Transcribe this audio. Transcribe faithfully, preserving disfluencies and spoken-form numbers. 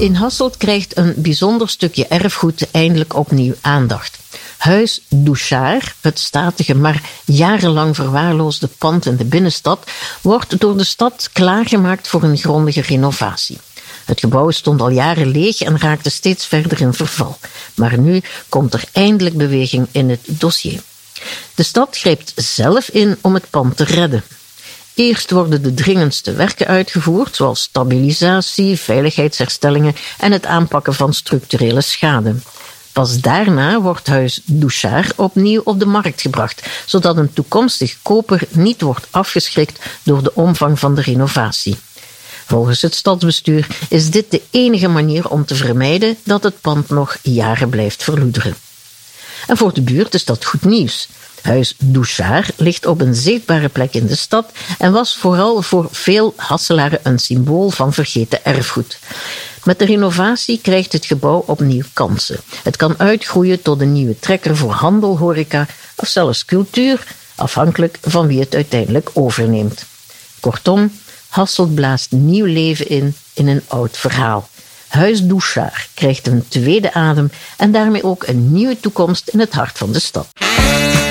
In Hasselt krijgt een bijzonder stukje erfgoed eindelijk opnieuw aandacht. Huis Douchard, het statige maar jarenlang verwaarloosde pand in de binnenstad, wordt door de stad klaargemaakt voor een grondige renovatie. Het gebouw stond al jaren leeg en raakte steeds verder in verval. Maar nu komt er eindelijk beweging in het dossier. De stad grijpt zelf in om het pand te redden. Eerst worden de dringendste werken uitgevoerd, zoals stabilisatie, veiligheidsherstellingen en het aanpakken van structurele schade. Pas daarna wordt huis Douchard opnieuw op de markt gebracht, zodat een toekomstig koper niet wordt afgeschrikt door de omvang van de renovatie. Volgens het stadsbestuur is dit de enige manier om te vermijden dat het pand nog jaren blijft verloederen. En voor de buurt is dat goed nieuws. Huis Douchard ligt op een zichtbare plek in de stad en was vooral voor veel Hasselaren een symbool van vergeten erfgoed. Met de renovatie krijgt het gebouw opnieuw kansen. Het kan uitgroeien tot een nieuwe trekker voor handel, horeca of zelfs cultuur, afhankelijk van wie het uiteindelijk overneemt. Kortom, Hasselt blaast nieuw leven in in een oud verhaal. Huis Douchard krijgt een tweede adem en daarmee ook een nieuwe toekomst in het hart van de stad.